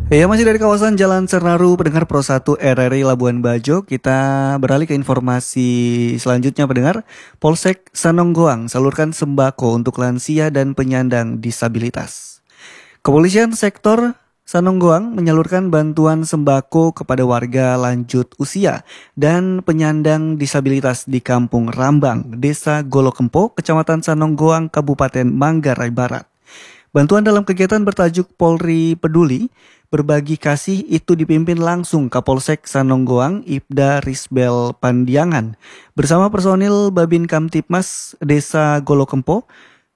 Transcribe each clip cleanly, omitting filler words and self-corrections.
Ya, masih dari kawasan Jalan Cernaru, pendengar Pro 1 RRI Labuan Bajo. Kita beralih ke informasi selanjutnya, pendengar. Polsek Sanonggoang salurkan sembako untuk lansia dan penyandang disabilitas. Kepolisian sektor Sanonggoang menyalurkan bantuan sembako kepada warga lanjut usia dan penyandang disabilitas di Kampung Rambang, Desa Golokempo, Kecamatan Sanonggoang, Kabupaten Manggarai Barat. Bantuan dalam kegiatan bertajuk Polri Peduli Berbagi Kasih itu dipimpin langsung Kapolsek Sanonggoang Ibda Risbel Pandiangan bersama personil Babin Kamtipmas Desa Golokempo,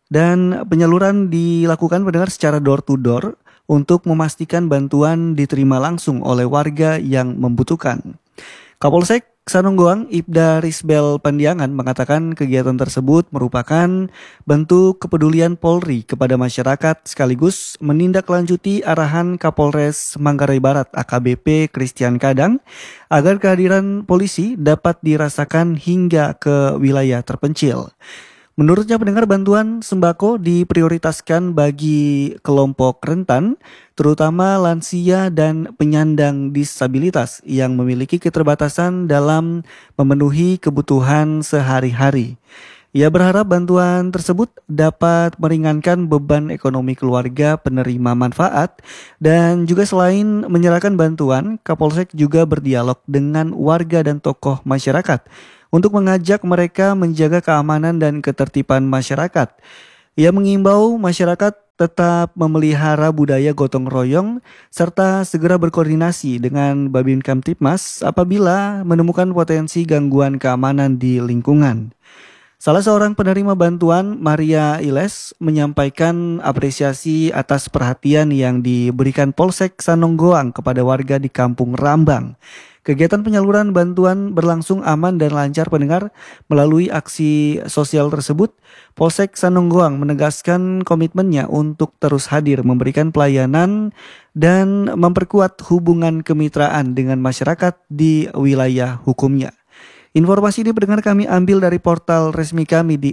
dan penyaluran dilakukan pendengar secara door to door untuk memastikan bantuan diterima langsung oleh warga yang membutuhkan. Kapolsek Sanonggoang Ibda Risbel Pandiangan mengatakan kegiatan tersebut merupakan bentuk kepedulian Polri kepada masyarakat sekaligus menindaklanjuti arahan Kapolres Manggarai Barat AKBP Christian Kadang agar kehadiran polisi dapat dirasakan hingga ke wilayah terpencil. Menurutnya, pendengar, bantuan sembako diprioritaskan bagi kelompok rentan, terutama lansia dan penyandang disabilitas yang memiliki keterbatasan dalam memenuhi kebutuhan sehari-hari. Ia berharap bantuan tersebut dapat meringankan beban ekonomi keluarga penerima manfaat, dan juga selain menyerahkan bantuan, Kapolsek juga berdialog dengan warga dan tokoh masyarakat untuk mengajak mereka menjaga keamanan dan ketertiban masyarakat. Ia mengimbau masyarakat tetap memelihara budaya gotong royong serta segera berkoordinasi dengan Babin Kamtipmas apabila menemukan potensi gangguan keamanan di lingkungan. Salah seorang penerima bantuan, Maria Iles, menyampaikan apresiasi atas perhatian yang diberikan Polsek Sanonggoang kepada warga di Kampung Rambang. Kegiatan penyaluran bantuan berlangsung aman dan lancar, pendengar. Melalui aksi sosial tersebut, Polsek Sanonggoang menegaskan komitmennya untuk terus hadir memberikan pelayanan dan memperkuat hubungan kemitraan dengan masyarakat di wilayah hukumnya. Informasi ini, pendengar, kami ambil dari portal resmi kami di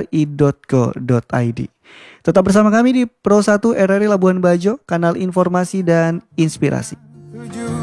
rri.co.id. Tetap bersama kami di Pro 1 RRI Labuan Bajo, kanal informasi dan inspirasi.